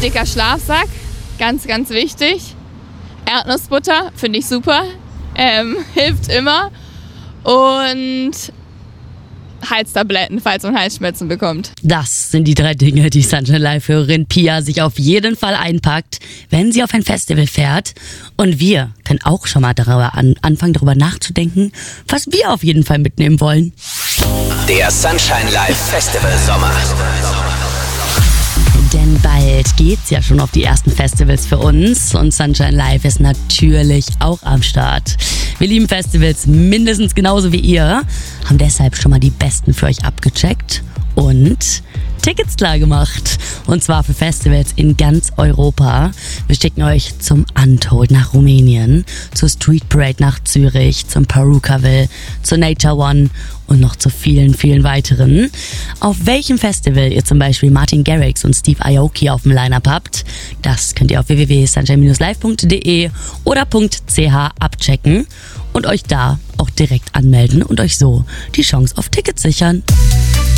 dicker Schlafsack, ganz, ganz wichtig. Erdnussbutter, finde ich super, hilft immer. Und Halstabletten, falls man Halsschmerzen bekommt. Das sind die 3 Dinge, die Sunshine Live-Hörerin Pia sich auf jeden Fall einpackt, wenn sie auf ein Festival fährt. Und wir können auch schon mal anfangen, darüber nachzudenken, was wir auf jeden Fall mitnehmen wollen. Der Sunshine Live Festival Sommer. Denn bald geht's ja schon auf die ersten Festivals für uns und Sunshine Live ist natürlich auch am Start. Wir lieben Festivals mindestens genauso wie ihr, haben deshalb schon mal die besten für euch abgecheckt und Tickets klar gemacht. Und zwar für Festivals in ganz Europa. Wir schicken euch zum Untold nach Rumänien, zur Street Parade nach Zürich, zum Perukaville, zur Nature One und noch zu vielen, vielen weiteren. Auf welchem Festival ihr zum Beispiel Martin Garrix und Steve Aoki auf dem Line-Up habt, das könnt ihr auf www.sunshine-live.de oder .ch abchecken und euch da auch direkt anmelden und euch so die Chance auf Tickets sichern.